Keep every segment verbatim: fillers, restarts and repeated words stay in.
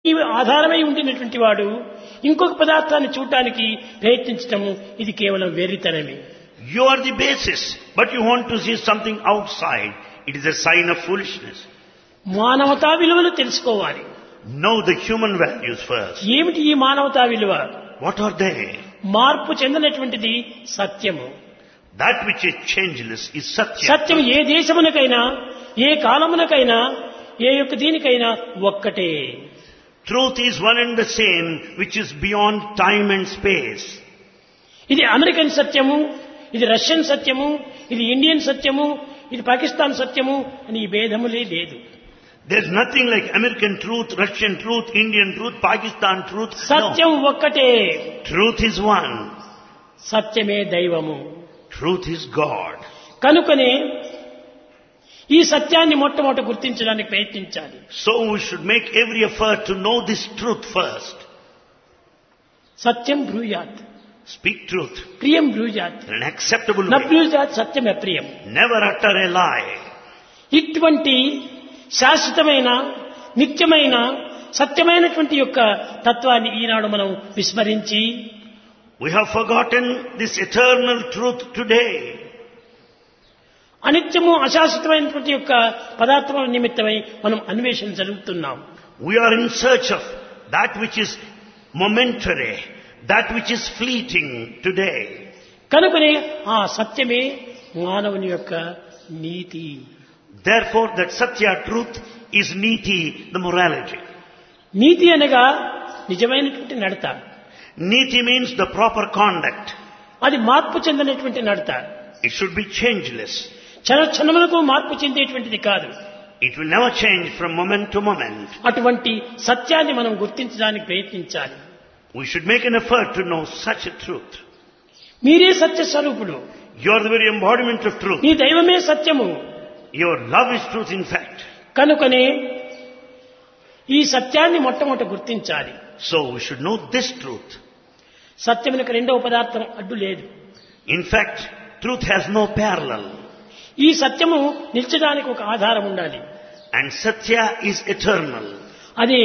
ఈ ఆధారమై ఉండినటువంటి వాడు ఇంకొక పదార్థాన్ని చూడటానికి ప్రయత్నించటం ఇది కేవలం వెర్రితనమే. You are the basis, but you want to see something outside. It is a sign of foolishness. మానవతా విలువలు తెలుసుకోవాలి. Know the human values first. ఏమిటి ఈ మానవతా విలువ? What are they? మార్పు చెందినటువంటిది సత్యము. That which is changeless is Satya. సత్యం ఏ దేశమునకైనా ఏ కాలమునకైనా ఏ యొక్క దీనికైనా ఒక్కటే. Truth is one and the same, which is beyond time and space. ఇది అమెరికన్ సత్యము, ఇది రష్యన్ సత్యము, ఇది ఇండియన్ సత్యము, ఇది పాకిస్తాన్ సత్యము అని ఈ భేదములే లేదు. There's nothing like American truth, Russian truth, Indian truth, Pakistan truth. సత్యం ఒక్కటే. Truth is one. సత్యమే దైవము. Truth is God. కనుకనే ఈ సత్యాన్ని మొట్టమొదట గుర్తించడానికి ప్రయత్నించాలి. So we should make every effort to know this truth first. Satyam బ్రూయాత్. Speak truth. ప్రియం బ్రూయాత్. In an acceptable న way. బ్రూయాత్ Satyam అప్రియం. Never utter a lie. ఇటువంటి శాశ్వతమైన నిత్యమైన సత్యమైనటువంటి యొక్క తత్వాన్ని ఈనాడు మనం విస్మరించి We have forgotten this eternal truth today. అనిత్యము అశాశ్వతమైనటువంటి యొక్క పదార్థముల నిమిత్తమై మనం అన్వేషణ జరుగుతున్నాం. We are in search of that which is momentary, that which is fleeting today. కనుకనే ఆ సత్యమే మానవుని యొక్క నీతి. Therefore, that Satya truth is Niti, the morality. నీతి అనగా నిజమైనటువంటి నడత. Niti means the proper conduct. అది మార్పు చెందినటువంటి నడత. It should be changeless. క్షణ క్షణములకు మార్పు చెందేటువంటిది కాదు. It will never change from moment to moment. అటువంటి సత్యాన్ని మనం గుర్తించడానికి ప్రయత్నించాలి. We should make an effort to know such a truth. మీరే సత్య స్వరూపుడు. You are the very embodiment of truth. నీ దైవమే సత్యము. Your love is truth in fact. కనుకనే ఈ సత్యాన్ని మొట్టమొదట గుర్తించాలి. So we should know this truth. సత్యమునకు రెండవ పదార్థం అడ్డు లేదు. In fact, truth has no parallel. ఈ సత్యము నిలిచడానికి ఒక ఆధారం ఉండాలి. And Satya is eternal. అదే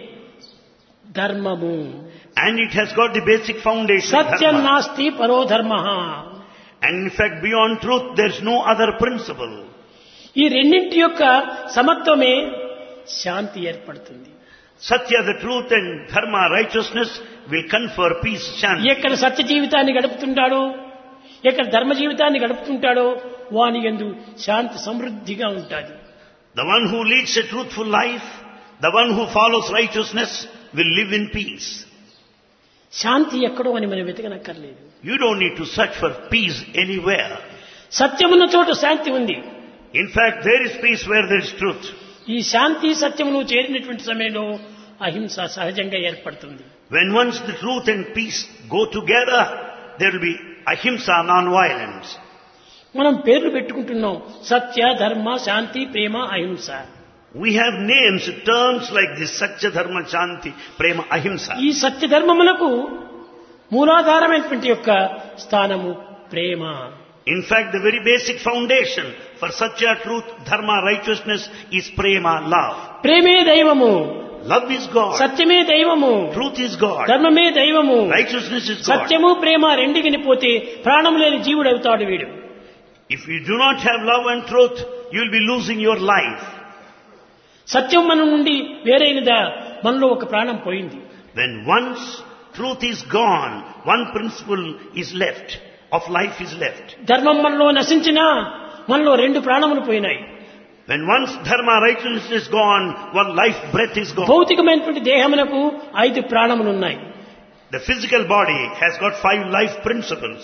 ధర్మము. And it has got the basic foundation. Satyam Dharma. నాస్తి పరో ధర్మ. And in fact, beyond truth, there is no other principle. ఈ రెండింటి యొక్క సమత్వమే శాంతి ఏర్పడుతుంది. Satya, the truth, and Dharma, righteousness, will confer peace, shanti. ఎక్కడ సత్య జీవితాన్ని గడుపుతుంటాడో, ఎక్కడ ధర్మ జీవితాన్ని గడుపుతుంటాడో వాని యందు శాంతి సమృద్ధిగా ఉంటుంది. The one who leads a truthful life, the one who follows righteousness, will live in peace. శాంతి ఎక్కడో అని మనం వెతకనక్కర్లేదు. You don't need to search for peace anywhere. సత్యమున్న చోట శాంతి ఉంది. In fact, there is peace where there is truth. ఈ శాంతి సత్యమును చేరినటువంటి సమయంలో అహింస సహజంగా ఏర్పడుతుంది. When once the truth and peace go together, there will be ahimsa, non-violence. మనం పేర్లు పెట్టుకుంటున్నాం. సత్య, ధర్మ, శాంతి, ప్రేమ, అహింస. We have names, terms like this, Satya, Dharma, Shanti, Prema, Ahimsa. ఈ సత్య ధర్మములకు మూలాధారమైనటువంటి యొక్క స్థానము ప్రేమ. In fact, the very basic foundation for Satya, truth, Dharma, righteousness is Prema, love. ప్రేమే దైవము. Love is God. సత్యమే దైవము. Truth is God. ధర్మమే దైవము. Righteousness is God. సత్యము ప్రేమ రెండిగిని పోతే ప్రాణం లేని జీవుడు అవుతాడు వీడు. If you do not have love and truth, you will be losing your life. సత్యం మన నుండి వేరైనదా మనలో ఒక ప్రాణం పోయింది. When once truth is gone, one principle is left, of life is left. ధర్మం మనలో నశించినా మనలో రెండు ప్రాణములు పోయినాయి. When once dharma, righteousness is gone, one life breath is gone. భౌతికమైనటువంటి దేహమునకు ఐదు ప్రాణములు ఉన్నాయి. The physical body has got five life principles.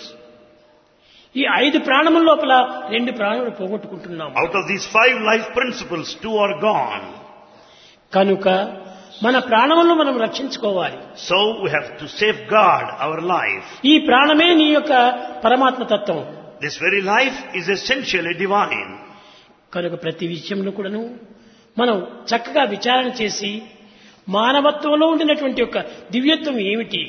ఈ ఐదు ప్రాణముల లోపల రెండు ప్రాణములు పోగొట్టుకుంటున్నాం. Out of these five life principles, two are gone. కనుక మన ప్రాణములను మనం రక్షించుకోవాలి. So we have to safeguard our life. ఈ ప్రాణమే నీ యొక్క పరమాత్మ తత్వం. This very life is essentially divine. కనుక ప్రతి విషయంలో కూడాను మనం చక్కగా విచారణ చేసి మానవత్వంలో ఉండినటువంటి యొక్క దివ్యత్వం ఏమిటి.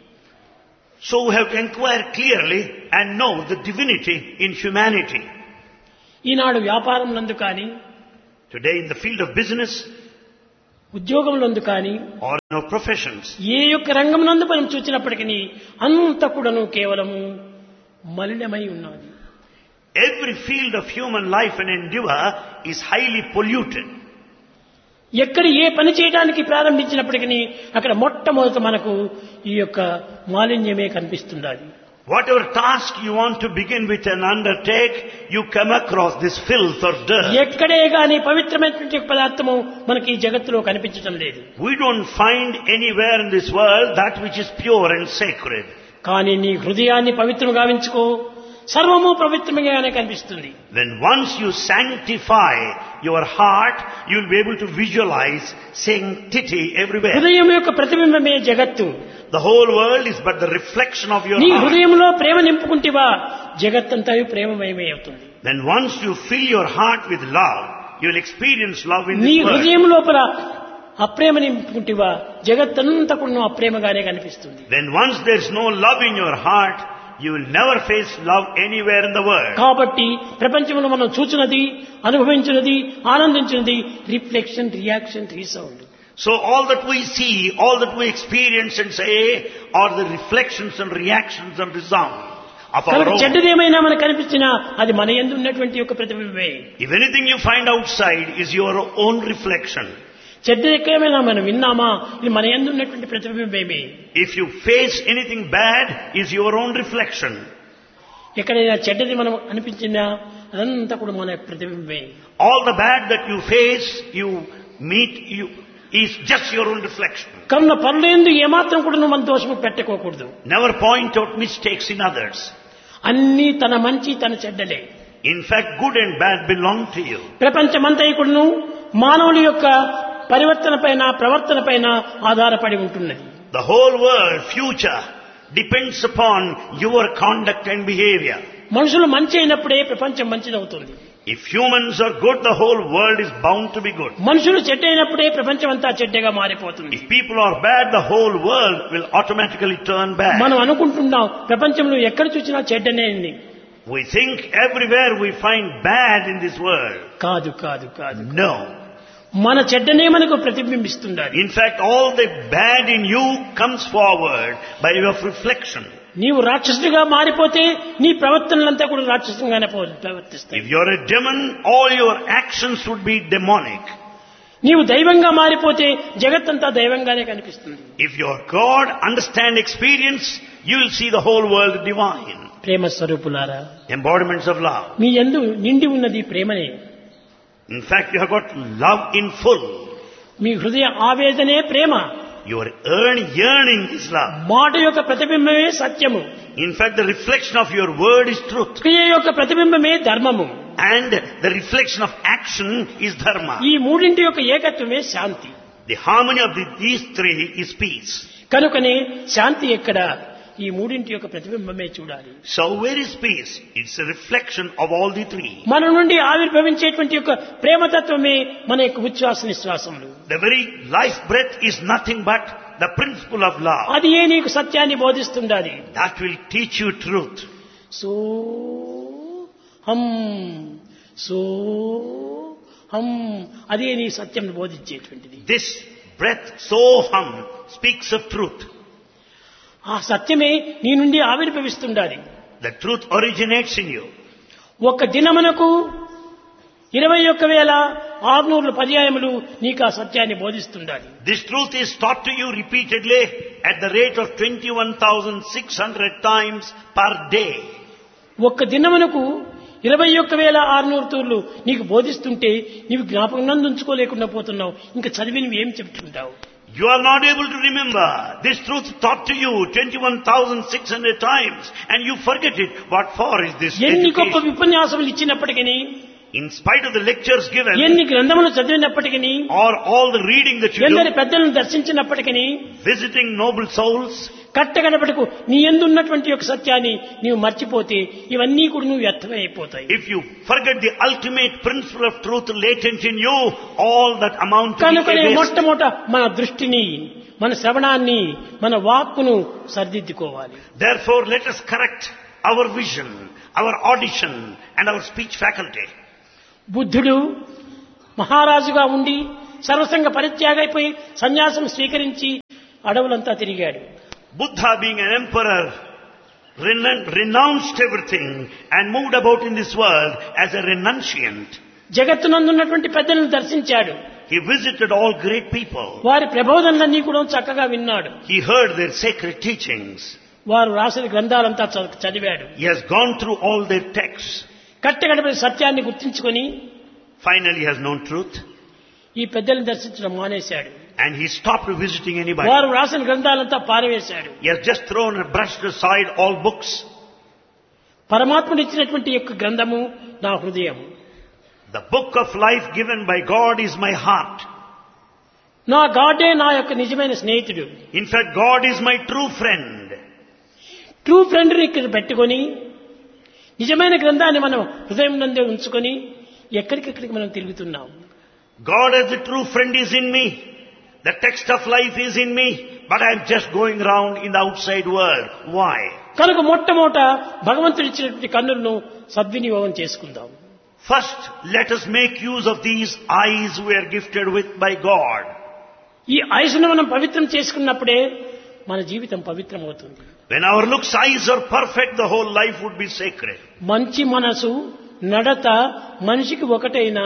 So we have to inquire clearly and know the divinity in humanity. ఈనాడు వ్యాపారం నందు కానీ Today in the field of business, ఉద్యోగంలో కానీ or in our professions. ఏ యొక్క రంగం నందు మనం చూసినప్పటికీ అంత కూడాను కేవలము మలినమై ఉన్నది. Every field of human life and endeavor is highly polluted. ఎక్కడ ఏ పని చేయడానికి ప్రారంభించినప్పటికీ అక్కడ మొట్టమొదట మనకు ఈ యొక్క మాలిన్యమే కనిపిస్తుండాలి. Whatever task you want to begin with and undertake, you come across this filth or dirt. ఎక్కడే గాని పవిత్రమైనటువంటి పదార్థము మనకి ఈ జగత్తులో కనిపించడం లేదు. We don't find anywhere in this world that which is pure and sacred. కానీ నీ హృదయాన్ని పవిత్రం గావించుకో, సర్వము పవిత్రంగానే కనిపిస్తుంది. When once you sanctify your heart, you will be able to visualize sanctity everywhere. హృదయం యొక్క ప్రతిబింబమే జగత్తు. The whole world is but the reflection of your నీ heart. హృదయంలో ప్రేమ నింపుకుంటేవా జగత్తంతా ప్రేమమయమే అవుతుంది. Then once you fill your heart with love, you will experience love in నీ this world. హృదయం లోపల అప్రేమ నింపుకుంటేవా జగత్తంతా కూడా అప్రేమగానే కనిపిస్తుంది. Then once there is no love in your heart, you will never face love anywhere in the world. కాబట్టి ప్రపంచంలో మనం చూచినది, అనుభవించినది, ఆనందించినది reflection, reaction, resound. So all that we see, all that we experience and say are the reflections and reactions and resound of our own. చెడ్డదేమైనా మనకు కనిపించినా అది మన యందు ఉన్నటువంటి యొక్క ప్రతిబింబమే. If anything you find outside is your own reflection. చెడ్డదేమైనా మనం విన్నామా ఇది మన యందు ఉన్నటువంటి ప్రతిబింబమే. If you face anything bad, is your own reflection. ఎక్కడైనా చెడ్డది మనం అనిపించినా అదంతా కూడా మన ప్రతిబింబమే. All the bad that you face, you meet, you is just your own reflection. కనుక పనులందు ఏమాత్రం కూడా నువ్వు మన దోషము పెట్టుకోకూడదు. Never point out mistakes in others. అన్నీ తన మంచి తన చెడ్డలే. In fact, good and bad belong to you. ప్రపంచమంతా కూడాను మానవుల యొక్క పరివర్తన పైన, ప్రవర్తన పైన ఆధారపడి ఉంటున్నది. The whole world, future, depends upon your conduct and behavior. మనుషులు మంచి అయినప్పుడే ప్రపంచం మంచిదవుతుంది. If humans are good, the whole world is bound to be good. మనుషులు చెడ్డ అయినప్పుడే ప్రపంచం అంతా చెడ్డగా మారిపోతుంది. If people are bad, the whole world will automatically turn bad. మనం అనుకుంటున్నాం ప్రపంచంలో ఎక్కడ చూసినా చెడ్డనే అని. We think everywhere we find bad in this world. కాదు కాదు కాదు. No. మన చెడ్డనే మనకు ప్రతిబింబిస్తుండాలి. In fact, all the bad in you comes forward by way of reflection. నీవు రాక్షసుడిగా మారిపోతే నీ ప్రవర్తనలంతా కూడా రాక్షసంగానే ప్రవర్తిస్తాయి. If you're a demon, all your actions would be demonic. నీవు దైవంగా మారిపోతే జగత్తంతా దైవంగానే కనిపిస్తుంది. If you're God, understand experience, you will see the whole world divine. ప్రేమ స్వరూపులారా, Embodiments of love. మీ యందు నిండి ఉన్నది ప్రేమనే. In fact, you have got love in full. మీ హృదయ ఆవేదనే ప్రేమ. Your earn yearning is love. మాట యొక్క ప్రతిబింబమే సత్యము. In fact, the reflection of your word is truth. క్రియ యొక్క ప్రతిబింబమే ధర్మము. And the reflection of action is dharma. ఈ మూడింటి యొక్క ఏకత్వమే శాంతి. The harmony of the, these three is peace. కనుకనే శాంతి ఎక్కడ? ఈ మూడింటి యొక్క ప్రతిబింబమే చూడాలి. So where is peace? It's a reflection of all the three. మన నుండి ఆవిర్భవించేటువంటి యొక్క ప్రేమతత్వమే మన యొక్క ఉచ్ఛ్వాస నిశ్వాసములు. The very life breath is nothing but the principle of love. అది ఏ నీకు సత్యాన్ని బోధిస్తుండాలి. That will teach you truth. So హం సో హం అదే నీ సత్యం బోధించేటువంటిది. This breath, soham, speaks of truth. ఆ సత్యమే నీ నుండి ఆవిర్భవిస్తుండాలి. The truth originates in you. ఒక దినమునకు ఇరవై ఒక్క వేల ఆరునూరు పర్యాయములు నీకు ఆ సత్యాన్ని బోధిస్తుండాలి. This truth is taught to you repeatedly at the rate of twenty-one thousand six hundred times per day. ఒక్క దినమునకు ఇరవై ఒక్క వేల ఆరునూరు తూర్లు నీకు బోధిస్తుంటే నీవు జ్ఞాపకం ఉంచుకోలేకుండా పోతున్నావు. ఇంకా చదివి నువ్వు ఏం చెప్తుంటావు? You are not able to remember this truth taught to you twenty-one thousand six hundred times and you forget it. What for is this ఎన్ని గొప్ప education? విపన్యాసములు ఇచ్చినప్పటికీ, In spite of the lectures given ఎన్ని గ్రంథములు చదివినప్పటికీ, or all the reading that you ఎందరి do, పెద్దలను దర్శించినప్పటికీ, visiting noble souls, కట్టగడపటకు నీ ఎందున్నటువంటి యొక్క సత్యాన్ని నీవు మర్చిపోతే ఇవన్నీ కూడా నువ్వు వ్యర్థమైపోతాయి. if you forget the ultimate principle of truth latent in you, all that amount to కనుకనే be a waste. మొట్టమొదట మన దృష్టిని, మన శ్రవణాన్ని, మన వాక్కును సరిదిద్దుకోవాలి. Therefore, let us correct our vision, our audition and our speech faculty. బుద్ధుడు మహారాజుగా ఉండి సర్వసంగ పరిత్యాగైపోయి సన్యాసం స్వీకరించి అడవులంతా తిరిగాడు. Buddha, being an emperor, renon- renounced everything and moved about in this world as a renunciant. జగత్తునందున్నటువంటి పెద్దలను దర్శించాడు. He visited all great people. వారి ప్రబోధనలన్నీ కూడా చక్కగా విన్నాడు. He heard their sacred teachings. వారు రాసిన గ్రంథాలంతా చ- చదివాడు. He has gone through all their texts. కట్టగడపడి సత్యాన్ని గుర్తించుకొని Finally, he has known truth. ఈ పెద్దలను దర్శించడం మానేశాడు. And he stopped visiting anybody. వారు రాసిన గ్రంథాలంతా పారవేశాడు. He has just thrown and brushed aside all books. పరమాత్ముడు ఇచ్చినటువంటి యొక్క గ్రంథము నా హృదయము, The book of life given by God is my heart. నా గాడే నా యొక్క నిజమైన స్నేహితుడు. In fact, God is my true friend. True ఫ్రెండ్ని ఇక్కడ పెట్టుకొని నిజమైన గ్రంథాన్ని మనం హృదయం నందే ఉంచుకొని ఎక్కడికెక్కడికి మనం తిరుగుతున్నాం. God as a true friend is in me. The text of life is in me. But I am just going around in the outside world. Why? కనుక మొట్టమొదట భగవంతుడు ఇచ్చినటువంటి కన్నులను సద్వినియోగం చేసుకుందాం. First, let us make use of these eyes we are gifted with by God. ఈ ఐసును మనం పవిత్రం చేసుకున్నప్పుడే మన జీవితం పవిత్రమవుతుంది. When our looks, eyes are perfect, the whole life would be sacred. మంచి మనసు నడత మనిషికి ఒకటైనా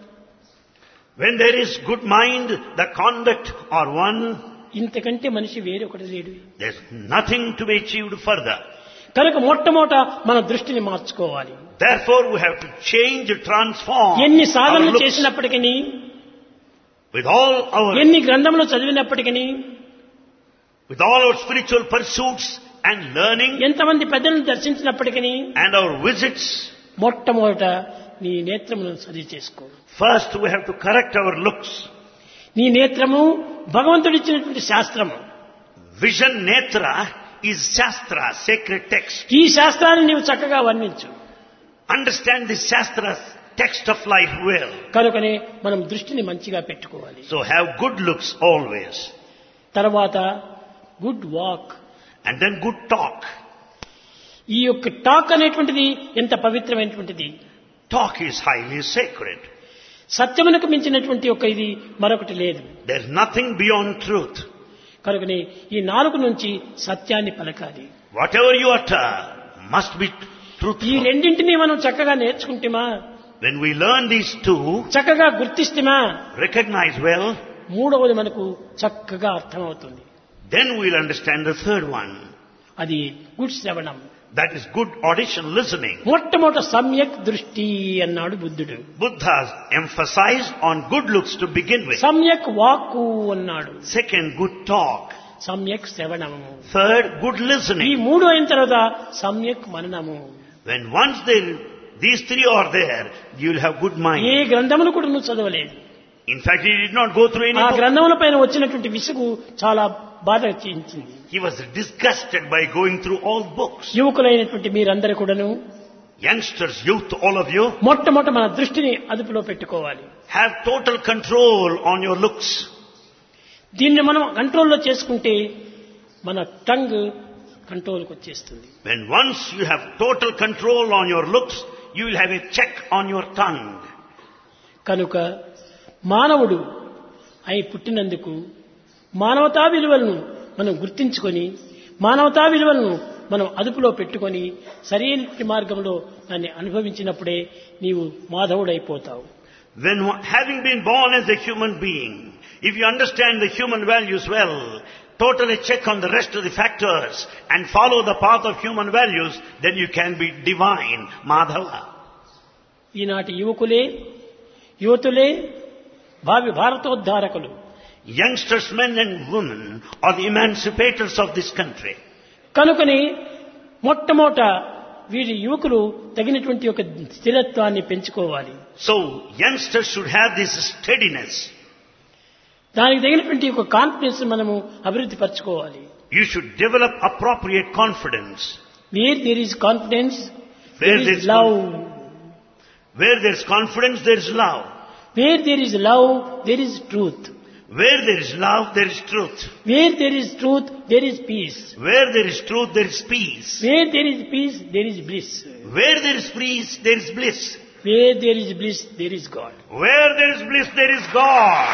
When there is good mind, the conduct are one. ఇంతకంటే మనిషి వేరే ఒకటి లేడు. There's nothing to be achieved further. కనుక మొట్టమొదట మన దృష్టిని మార్చుకోవాలి. Therefore, we have to change, transform ఎన్ని our సాధనలు looks. చేసినప్పటికీ, With all our, ఎన్ని గ్రంథములు చదివినప్పటికీ, with all our spiritual pursuits and learning ఎంతమంది పెద్దలను దర్శించినప్పటికీ and our visits, మొట్టమొదట నీ నేత్రములను సరి చేసుకో. first we have to correct our looks. నీ నేత్రము భగవంతుడిచ్చినటువంటి శాస్త్రము. Vision netra is Shastra, sacred text. ఈ శాస్త్రాన్ని నీవు చక్కగా వర్ణించు. Understand this Shastra's text of life well. కనుకనే మనం దృష్టిని మంచిగా పెట్టుకోవాలి. So have good looks always. తర్వాత good walk. And then good talk. ఈ యొక్క టాక్ అనేటువంటిది ఎంత పవిత్రమైనటువంటిది. Talk is highly sacred. సత్యమునకు మించినటువంటి ఒక ఇది మరొకటి లేదు. There is nothing beyond truth. కనుకనే ఈ నాలుగు నుంచి సత్యాన్ని పలకాలి. Whatever you utter must be ఈ truthful. రెండింటినీ మనం చక్కగా నేర్చుకుంటేమా, When we learn these two, చక్కగా గుర్తిస్తేమా, recognize well, మూడవది మనకు చక్కగా అర్థమవుతుంది. then we'll understand the third one. అది గుడ్ శ్రవణం. That is good audition listening. మొట్టమొదట సమ్యక్ దృష్టి అన్నాడు బుద్ధుడు. Buddha emphasized on good looks to begin with. సమ్యక్ వాక్కు అన్నాడు. Second, good talk. సమ్యక్ శ్రవణము. Third, good ఈ listening. మూడు అయిన తర్వాత సమ్యక్ మననము. When once they, these three are there, you'll have good A mind. గ్రంథమును కూడా నువ్వు చదవలేదు. In fact, he did not go through any ఆ book. గ్రంథముల పైన వచ్చినటువంటి విసుగు చాలా బాధ చేయించింది. He was disgusted by going through all books. యువకులైనటువంటి మీరందరూ కూడాను Youngsters, youth, all of you, మొట్టమొదట మన దృష్టిని అదుపులో పెట్టుకోవాలి. have total control on your looks. దీన్ని మనం కంట్రోల్లో చేసుకుంటే మన టంగ్ కంట్రోల్కి వచ్చేస్తుంది. When once you have total control on your looks, you will have a check on your tongue. కనుక మానవుడు అయి పుట్టినందుకు మానవతా విలువలను మనం గుర్తించుకొని మానవతా విలువలను మనం అదుపులో పెట్టుకొని సరైన మార్గంలో దాన్ని అనుభవించినప్పుడే నీవు మాధవుడైపోతావు. When having been born as a human being, if you understand the human values well, totally check on the rest of the factors and follow the path of human values, then you can be divine, Madhava. ఈనాటి యువకులే యువతులే భావి భారతోద్ధారకులు. Youngsters, men and women are the emancipators of this country. కనుకని మొట్టమొదట వీరి యువకులు తగినటువంటి ఒక స్థిరత్వాన్ని పెంచుకోవాలి. So, youngsters should have this steadiness. దానికి తగినటువంటి ఒక కాన్ఫిడెన్స్ మనము అభివృద్ధి పరచుకోవాలి. You should develop appropriate confidence. Wear there is confidence Where there there is is love. Where there is confidence, there is love. Wear there is love there is truth. Where there is love, there is truth. Wear there is truth there is piece. Where there is truth, there is peace. Wear there is piece there is bliss. Where there is peace, there is bliss. Where there is bliss, there is God. Where there is bliss, there is God.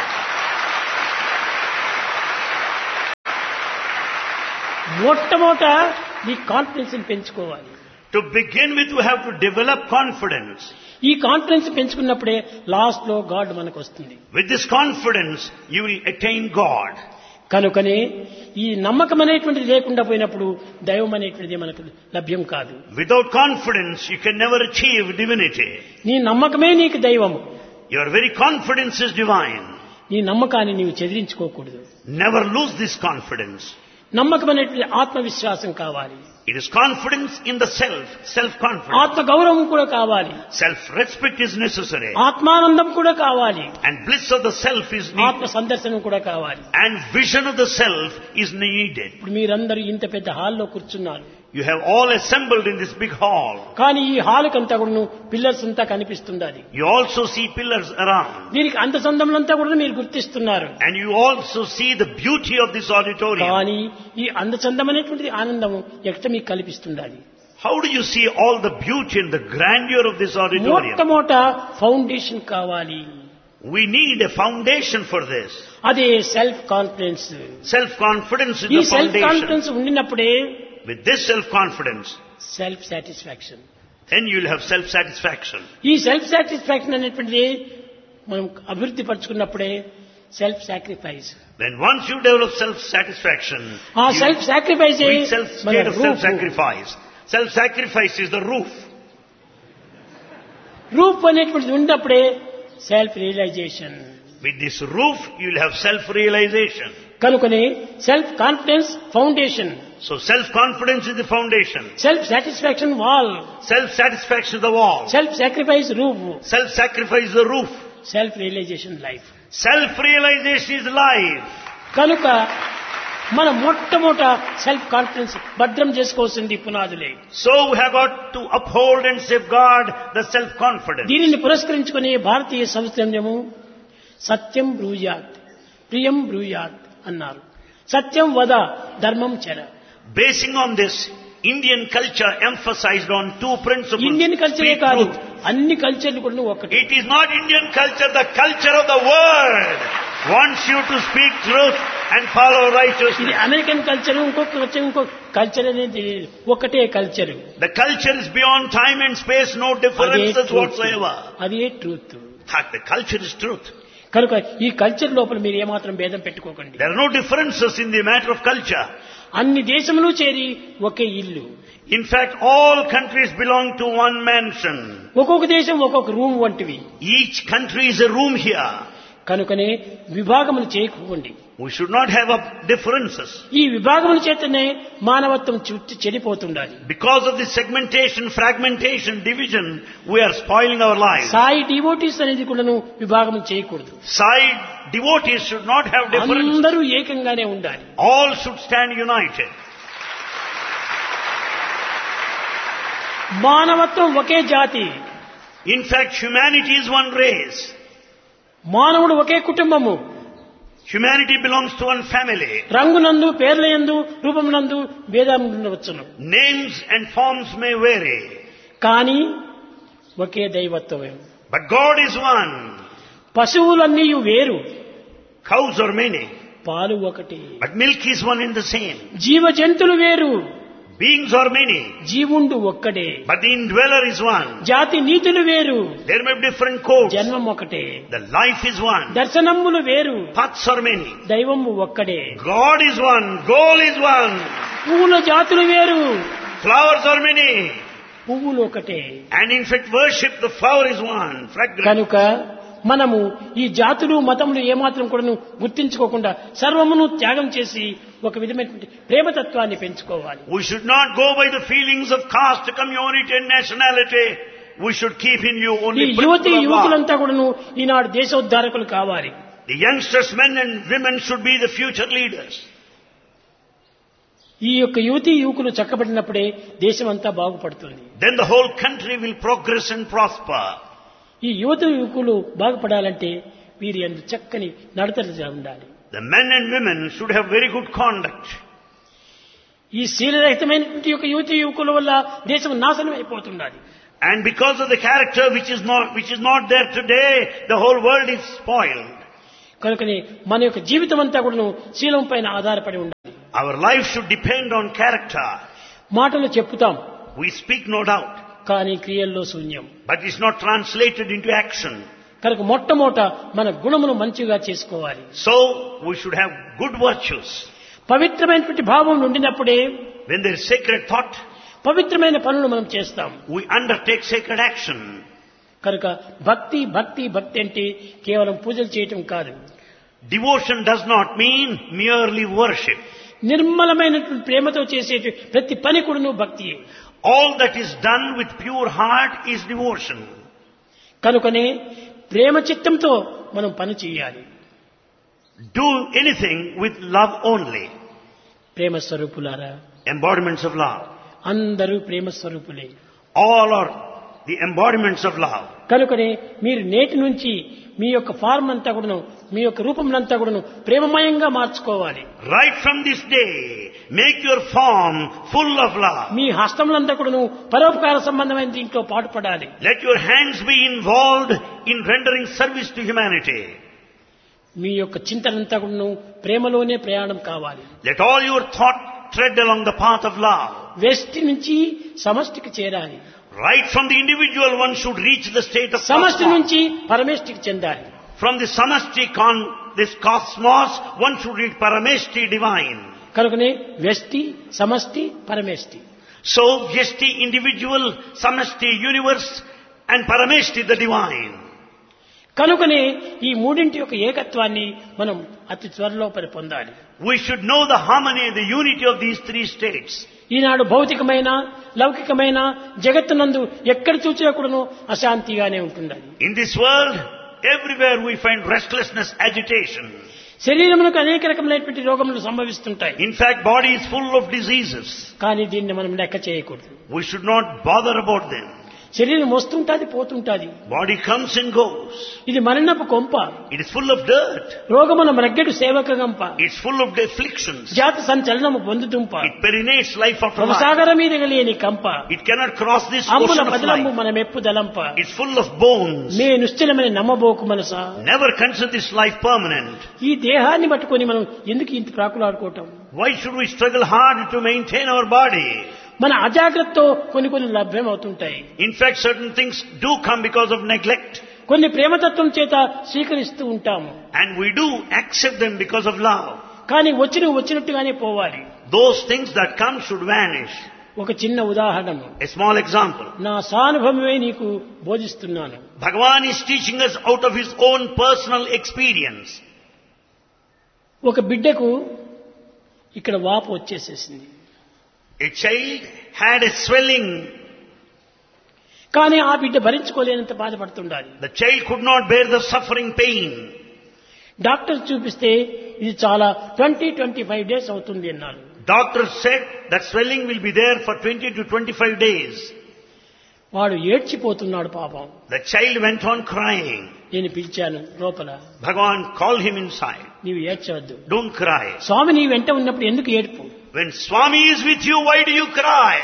మొట్టమొదట నీ confidence పెంచుకోవాలి. To begin with, we have to develop confidence. ఈ confidence పెంచుకున్నప్పుడే last లో God మనకు వస్తుంది. With this confidence, you will attain God. కనుకనే ఈ నమ్మకం అనేటువంటిది లేకుండా పోయినప్పుడు దైవం అనేటువంటిది మనకు లభ్యం కాదు. Without confidence, you can never achieve divinity. నీ నమ్మకమే నీకు దైవము. Your very confidence is divine. నీ నమ్మకాన్ని నీవు చెదిరించుకోకూడదు. Never lose this confidence. నమ్మకం అనేటువంటి ఆత్మవిశ్వాసం కావాలి. It is confidence in the self, self-confidence. ఆత్మ గౌరవం కూడా కావాలి. Self-respect is necessary. ఆత్మానందం కూడా కావాలి. And bliss of the self is ఆత్మ needed. సందర్శనం కూడా కావాలి. And vision of the self is needed. ఇప్పుడు మీరందరూ ఇంత పెద్ద హాల్లో కూర్చున్నారు. You have all assembled in this big hall. కానీ ఈ హాలుకంతా కూడా పిల్లర్స్ అంతా కనిపిస్తున్నది. You also see pillars around. దీనికి అంత సందములంతా కూడా మీరు గుర్తిస్తున్నారు. And you also see the beauty of this auditorium. కానీ ఈ అందచందం అనేటువంటిది ఆనందము ఎక్కడ మీకు కల్పిస్తున్నది. How do you see all the beauty and the grandeur of this auditorium? మొట్టమొదట ఫౌండేషన్ కావాలి. We need a foundation for this. అదే సెల్ఫ్ కాన్ఫిడెన్స్. Self-confidence is ఈ the సెల్ఫ్ foundation. కాన్ఫిడెన్స్ ఉండినప్పుడే With this self-confidence, self satisfaction. then you will have self-satisfaction. ఈ self satisfaction అనేటువంటిది మనం అభివృద్ధి పరుచుకున్నప్పుడే self sacrifice. Then once you develop self-satisfaction, ఆ you self sacrifice reach self state of self-sacrifice. Self-sacrifice is the roof. రూప్ అనేటువంటిది ఉన్నప్పుడే self realisation. With this roof, you will have self-realization. కనుకనే self confidence foundation. So self-confidence is the foundation. Self satisfaction wall. Self-satisfaction is the wall. Self sacrifice roof. Self-sacrifice is the roof. Self realisation life. Self-realization is life. కనుక మన మొట్టమొదట self confidence భద్రం చేసుకోవాల్సింది పునాదులే. So we have got to uphold and safeguard the self-confidence. దీనిని పురస్కరించుకుని భారతీయ సంస్కృతము సత్యం బ్రూయాత్ ప్రియం బ్రూయాత్ అన్నారు. సత్యం వద ధర్మం చర. Basing on this, Indian culture emphasized on two principles. Indian కల్చరే Speak కాదు, truth. అన్ని కల్చర్లు కూడా ఒకటి. It is not Indian culture, the culture of the world wants you to speak truth and follow ఇది righteousness. అమెరికన్ కల్చర్, ఇంకొక culture, ఇంకొక culture అనేది ఒకటే culture. The culture is beyond time and space, no అదే differences truth. whatsoever. అదే truth. That the culture is truth. కనుక ఈ culture లోపల మీరు ఏమాత్రం భేదం పెట్టుకోకండి. There are no differences in the matter of culture. అన్ని దేశములు చేరి ఒకే ఇల్లు. In fact, all countries belong to one mansion. ఒక్కొక్క దేశం ఒక్కొక్క రూమ్ వంటివి. Each country is a room here. కనుకనే విభాగములు చేయకపోండి. We should not have up differences. ఈ విభాగముల చేతనే మానవత్వం చుట్టూ చెడిపోతుండాలి. Because of this segmentation, fragmentation, division, we are spoiling our lives. Sai devotees అనేది కూడాను విభాగం చేయకూడదు. Side devotees should not have differences. అందరూ ఏకంగానే ఉండాలి. All should stand united. మానవత్వం ఒకే జాతి. In fact, humanity is one race. మానవుడు ఒకే కుటుంబము. Humanity belongs to one family. రంగునందు, పేర్లయందు, రూపమునందు భేదములు ఉండవచ్చును. Names and forms may vary. కానీ ఒకే దైవత్వమే. But God is one. పశువులన్నీ వేరు, Cows are many. పాలు ఒకటి. But milk is one and the same. జీవ జంతువులు వేరు, Beings are many. జీవుండు ఒక్కడే. But the indweller is one. జాతి నీతులు వేరు, There may be different codes. జన్మం ఒకటే. The life is one. దర్శనములు వేరు, Paths are many. దైవము ఒక్కడే. God is one. Goal is one. పువ్వుల జాతులు వేరు, Flowers are many. పువ్వులు ఒకటే. And in fact, worship the flower is one. Fragrant. కనుక మనము ఈ జాతులు మతములు ఏమాత్రం కూడా గుర్తించుకోకుండా సర్వమును త్యాగం చేసి ఒక విధమైనటువంటి ప్రేమతత్వాన్ని పెంచుకోవాలి. We should not go by the feelings of caste, community and nationality. We should keep in you ఈ only యువతి principle of love. యువకులంతా కూడాను ఈనాడు దేశోద్ధారకులు కావాలి. The youngsters, men and women should be the future leaders. ఈ యొక్క యువతి యువకులు చక్కబడినప్పుడే దేశం అంతా బాగుపడుతుంది. Then the whole country will progress and prosper. ఈ యువతి యువకులు బాగుపడాలంటే వీరి అందు చక్కని నడతలు ఉండాలి. The men and women should have very good conduct. ఈ శీలరహితమైనటువంటి యొక్క యువతి యువకుల వల్ల దేశం నాశనం అయిపోతున్నది. And because of the character which is not, which is not there today, the whole world is spoiled. కనుకనే మన యొక్క జీవితం అంతా కూడా శీలం పైన ఆధారపడి ఉండాలి. Our life should depend on character. మాటలు చెప్పుతాం, We speak no doubt, కానీ క్రియల్లో శూన్యం. but it's not translated into action. కనుక మొట్టమొదట మన గుణమును మంచిగా చేసుకోవాలి. So, we should have good virtues. పవిత్రమైనటువంటి భావం ఉండినప్పుడే When there is sacred thought, పవిత్రమైన పనులు మనం చేస్తాం. we undertake sacred action. కనుక భక్తి భక్తి భక్తి అంటే కేవలం పూజలు చేయటం కాదు. Devotion does not mean merely worship. నిర్మలమైనటువంటి ప్రేమతో చేసే ప్రతి పని కూడాను భక్తియే. All that is done with pure heart is devotion. కనుకనే ప్రేమ చిత్తంతో మనం పని చేయాలి. Do anything with love only. ప్రేమ స్వరూపులారా, Embodiments of love. అందరూ ప్రేమ స్వరూపులే. All are the embodiments of love. కనుకనే మీరు నేటి నుంచి మీ యొక్క ఫార్మ్ అంతా కూడాను, మీ యొక్క రూపంలంతా కూడాను ప్రేమమయంగా మార్చుకోవాలి. Right from this day, make your form full of love. మీ హస్తములంతా కూడాను పరోపకార సంబంధమైన దీంట్లో పాటుపడాలి. Let your hands be involved in rendering service to humanity. మీ యొక్క చింతనంతా కూడాను ప్రేమలోనే ప్రయాణం కావాలి. Let all your thought tread along the path of love. వ్యష్టి నుంచి సమష్టికి చేరాలి. Right from the individual, one should reach the state of సమష్టి cosmos. నుంచి పరమేష్టికి చెందాలి. From the samashti con, this cosmos, one should reach parameshti divine. కనుకనే వ్యష్టి సమష్టి పరమేష్టి. So, vyashti individual, samashti universe, and parameshti the divine. కనుకనే ఈ మూడింటి యొక్క ఏకత్వాన్ని మనం అతి త్వరలో పరి పొందాలి. We should know the harmony, the unity of these three states. ఈనాడు భౌతికమైన లౌకికమైన జగత్తునందు ఎక్కడ చూసినా కూడాను అశాంతిగానే ఉంటుండాలి. In this world, everywhere we find restlessness, agitation. శరీరమునకు అనేక రకములైనటువంటి రోగములు సంభవిస్తుంటాయి. In fact, body is full of diseases. కానీ దీన్ని మనం లెక్క చేయకూడదు. We should not bother about them. శరీరం వస్తుంటాది పోతుంటాది. Body comes and goes. ఇది మరణపు కొంప. It is full of dirt. రోగమున మరగ్గడు సేవక గంప. It's full of afflictions. జాత సంచలనము పొందుతుంప. It perinates life after life. భవసాగర మీద లేని కంప. It cannot cross this అంబుల ocean of బదలంబు life. మన మెప్పు దలంప. It's full of bones. మే నిశ్చలమైన నమ్మబోకు మనసా. Never consider this life permanent. ఈ దేహాన్ని పట్టుకొని మనం ఎందుకు ఇంత ప్రాకులాడుకోవటం? Why should we struggle hard to maintain our body? మన అజాగ్రత్తతో కొన్ని కొన్ని లభ్యం అవుతుంటాయి. In fact, certain things do come because of neglect. కొన్ని ప్రేమతత్వం చేత స్వీకరిస్తూ ఉంటాము. And we do accept them because of love. కానీ వచ్చిన వచ్చినట్టుగానే పోవాలి. Those things that come should vanish. ఒక చిన్న ఉదాహరణ, A small example. నా సానుభవమే నీకు బోధిస్తున్నాను. Bhagavan is teaching us out of his own personal experience. ఒక బిడ్డకు ఇక్కడ వాపు వచ్చేసేసింది. A child had a swelling. కానీ ఆ బిడ్డ భరించుకోలేనంత బాధపడుతుండాలి. The child could not bear the suffering pain. Doctor చూపిస్తే ఇది చాలా ట్వంటీ ట్వంటీ ఫైవ్ డేస్ అవుతుంది అన్నారు. Doctor said that swelling will be there for twenty to twenty-five days. వాడు ఏడ్చిపోతున్నాడు పాపం. The child went on crying. నేను పిలిచాను లోపల. Bhagavan called him inside. నీవు ఏడ్చవద్దు. Don't cry. స్వామి నీ వెంట ఉన్నప్పుడు ఎందుకు ఏడ్పు? When Swami is with you, why do you cry?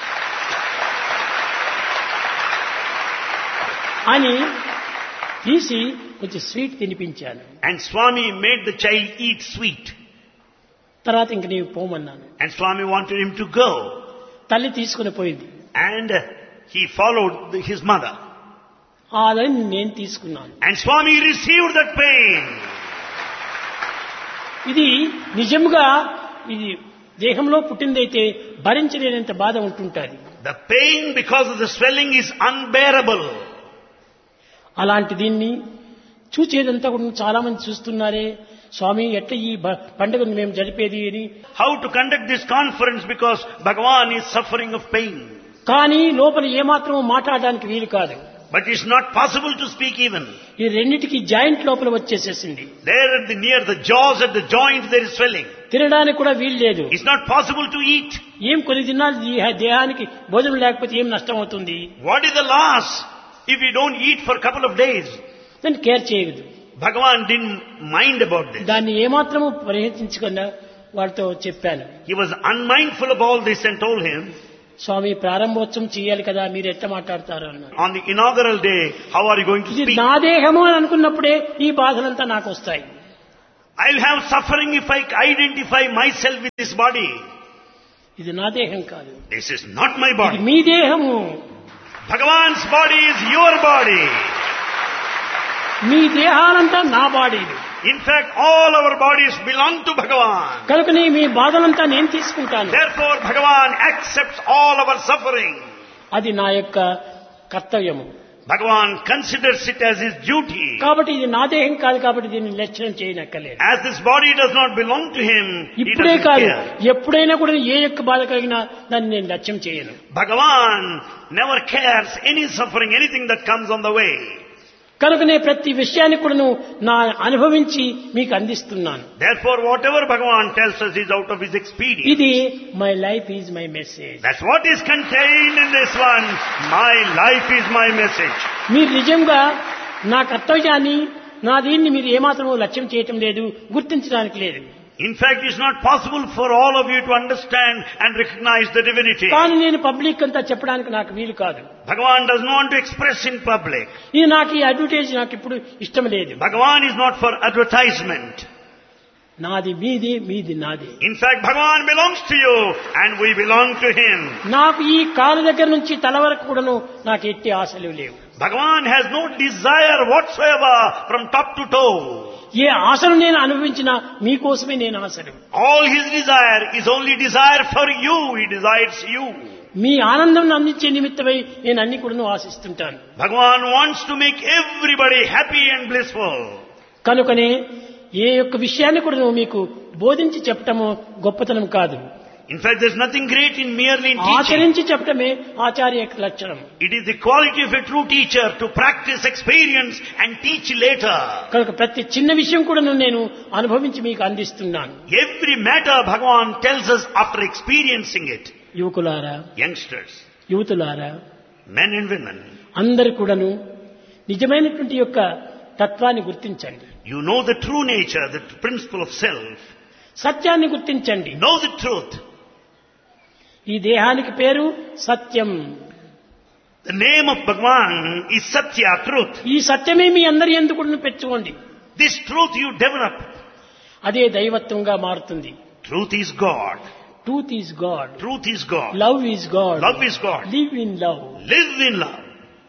అని తీసి కొంచెం sweet తినిపించాను. And Swami made the child eat sweet. తర్వాత ఇంక నీవు పోమన్నాను. And Swami wanted him to go. తల్లి తీసుకుని పోయింది. And he followed the- his mother. అదని నేను తీసుకున్నాను. And Swami received that pain. ఇది నిజంగా ఇది దేహంలో పుట్టిందైతే భరించలేనంత బాధ ఉంటుంటుంది. The pain because of the swelling is unbearable. అలాంటి దీన్ని చూచేదంతా కూడా చాలా మంది చూస్తున్నారే, స్వామి ఎట్లా ఈ బ- పండుగను మేము జరిపేది అని. How to conduct this conference because Bhagavan is suffering of pain. కానీ లోపల ఏమాత్రం మాట్లాడడానికి వీలు కాదు. But it's not possible to speak even. ఈ రెండింటికి జాయింట్ లోపల వచ్చేసేసింది. There at the near the jaws at the joint there is swelling. తినడానికి కూడా వీలు లేదు. It's not possible to eat. ఏం కొన్ని దినాలు ఈ దేహానికి భోజనం లేకపోతే ఏం నష్టం అవుతుంది? What is the loss if we don't eat for a couple of days? దాన్ని కేర్ చేయదు. Bhagavan didn't mind about this. దాన్ని ఏమాత్రము పరిహరించకుండా వాడితో చెప్పాను. He was unmindful of all this and told him, స్వామి ప్రారంభోత్సవం చేయాలి కదా మీరు ఎట్లా మాట్లాడతారు అన్నారు. On the inaugural day, how are you going to ఇది speak? నా దేహము అని అనుకున్నప్పుడే ఈ బాధలంతా నాకు వస్తాయి. I'll have suffering if I identify myself with this body. ఇది నా దేహం కాదు, This is not my ఇది body. మీ దేహము. Bhagavan's body is your body. మీ దేహాలంతా నా body. In fact, all our bodies belong to Bhagavan. కనుకనే మీ బాధలంతా నేను తీసుకుంటాను. Therefore, Bhagavan accepts all our suffering. అది నా యొక్క కర్తవ్యము. Bhagavan considers it as his duty. కాబట్టి ఇది నా దేహం కాదు, కాబట్టి దీన్ని లక్ష్యం చేయనక్కర్లేదు. As this body does not belong to him, he ఇప్పుడే doesn't కాదు, care. ఎప్పుడైనా కూడా ఏ యొక్క బాధ కలిగినా దాన్ని నేను లక్ష్యం చేయను. Bhagavan never cares any suffering, anything that comes on the way. కనుకనే ప్రతి విషయాన్ని కూడా నా అనుభవించి మీకు అందిస్తున్నాను. Therefore, whatever Bhagavan tells us is out of his experience. ఇది my life is my message. That's what is contained in this one. My life is my message. మీరు నిజంగా నా కర్తవ్యాన్ని నా దీన్ని మీరు ఏమాత్రమూ లక్ష్యం చేయటం లేదు, గుర్తించడానికి లేదు. In fact, it's not possible for all of you to understand and recognize the divinity. కానీ నేను పబ్లిక్ అంతా చెప్పడానికి నాకు వీలు కాదు. Bhagavan does not want to express in public. ఇది నాకు ఈ అడ్వర్టైజ్ నాకు ఇప్పుడు ఇష్టం లేదు. Bhagavan is not for advertisement. నాది మీది, మీది నాది. In fact, Bhagavan belongs to you and we belong to him. నాకు ఈ కాలు దగ్గర నుంచి తల వరకు కూడాను నాకు ఎట్టి ఆశలు లేవు. Bhagavan has no desire whatsoever from top to toe. ఏ ఆశను నేను అనుభవించినా మీకోసమే నేను ఆశలు. All his desire is only desire for you. He desires you. మీ ఆనందం అందించే నిమిత్తమై నేను అన్ని కూడాను ఆశిస్తుంటాను. Bhagavan wants to make everybody happy and blissful. కనుకనే ఏ యొక్క విషయాన్ని కూడా మీకు బోధించి చెప్పటము గొప్పతనం కాదు. In fact, there's nothing great in merely in teaching. ఆచరించి చెప్పటమే ఆచార్య యొక్క లక్షణం. It is the quality of a true teacher to practice experience and teach later. కనుక ప్రతి చిన్న విషయం కూడా నేను అనుభవించి మీకు అందిస్తున్నాను. Every matter Bhagavan tells us after experiencing it. యువకులారా, Youngsters, యువతులారా, men and women, అందరు కూడాను నిజమైనటువంటి యొక్క తత్వాన్ని గుర్తించండి. you know the true nature, the principle of self. సత్యాన్ని గుర్తించండి. Know the truth. ఈ దేహానికి పేరు సత్యం. The name of Bhagavan is Satya, truth. ఈ సత్యమే మీ అందరి యందు కూడా పెంచుకోండి. This truth you develop. అదే దైవత్వంగా మారుతుంది. Truth is God. Truth is God. Truth is God. Love is God. Love is God. Live in love. Live in love.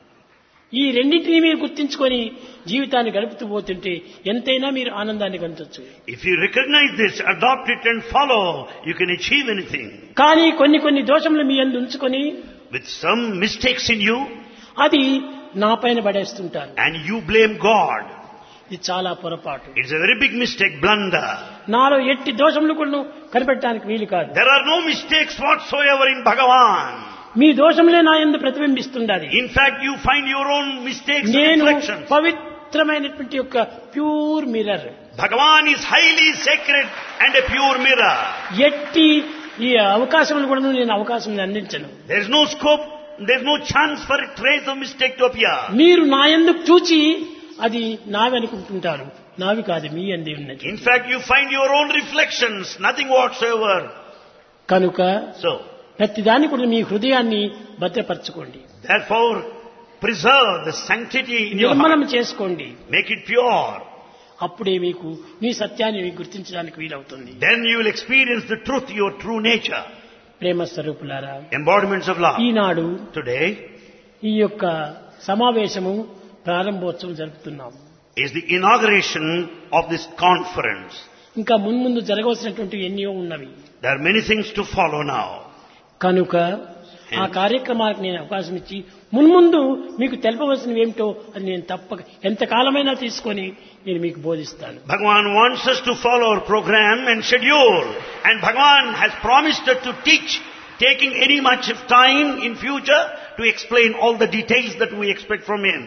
ఈ రెండింటినీ మీరు గుర్తించుకొని జీవితాన్ని గడుపుతూ పోతుంటే ఎంతైనా మీరు ఆనందాన్ని పొందొచ్చు. If you recognize this, adopt it and follow, you can achieve anything. కానీ కొన్ని కొన్ని దోషములు మీ యందు ఉంచుకొని With some mistakes in you, అది నా పైన పడేస్తుంటారు. and you blame God. ఇది చాలా పొరపాటు. It's a very big mistake, blunder. నాలో ఎట్టి దోషములు కూడా కనిపెట్టడానికి వీలు కాదు. There are no mistakes whatsoever in Bhagavan. మీ దోషములే నా యందు ప్రతిబింబిస్తుండాలి. In fact, you find your own mistakes and నేను reflections. పవిత్రమైనటువంటి యొక్క pure mirror. Bhagavan is highly sacred and a pure mirror. ఎట్టి ఈ అవకాశములు కూడా నేను అవకాశం అందించను. There is no scope, there is no chance for a trace of mistake to appear. మీరు నా యందు చూచి అది నావి అనుకుంటుంటారు. నావి కాదు, మీ యందే ఉన్నది. In fact, you find your own reflections, nothing whatsoever. కనుక So, ప్రతి దాన్ని కూడా మీ హృదయాన్ని భద్రపరచుకోండి. therefore, preserve the sanctity in your నిర్మలం heart. చేసుకోండి. Make it pure. అప్పుడే మీకు మీ సత్యాన్ని మీకు గుర్తించడానికి వీలవుతుంది. Then you will experience the truth, your true nature. ప్రేమ స్వరూపులారా, Embodiments of love. Eenadu Today ఈ యొక్క సమావేశము ప్రారంభోత్సవం జరుపుతున్నాము. is the inauguration of this conference. ఇంకా మున్ముందు జరగవలసినటువంటి ఎన్నో ఉన్నవి. There are many things to follow now. కనుక ఆ కార్యక్రమాలకు నేను అవకాశం ఇచ్చి మున్ముందు మీకు తెలపవలసినవి ఏమిటో అది నేను తప్పక ఎంతకాలమైనా తీసుకొని నేను మీకు బోధిస్తాను. Bhagavan wants us to follow our program and schedule. And Bhagavan has promised us to teach, taking any much of time in future to explain all the details that we expect from him.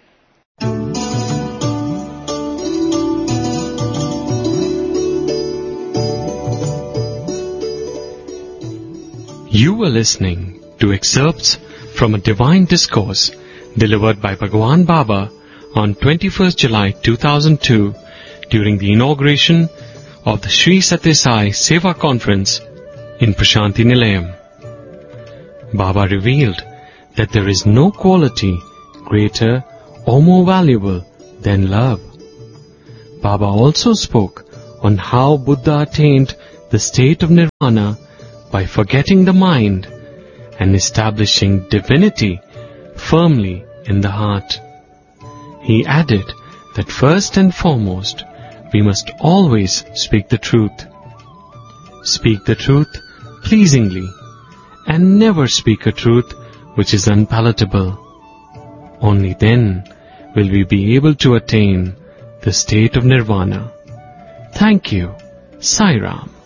You were listening to excerpts from a divine discourse delivered by Bhagwan Baba on twenty-first July two thousand two during the inauguration of the Sri Sathya Sai Seva Conference in Prashanti Nilayam. Baba revealed that there is no quality greater or more valuable than love. Baba also spoke on how Buddha attained the state of nirvana by forgetting the mind and establishing divinity firmly in the heart. He added that first and foremost, we must always speak the truth. Speak the truth pleasingly, and never speak a truth which is unpalatable. Only then will we be able to attain the state of nirvana. Thank you. Sai Ram.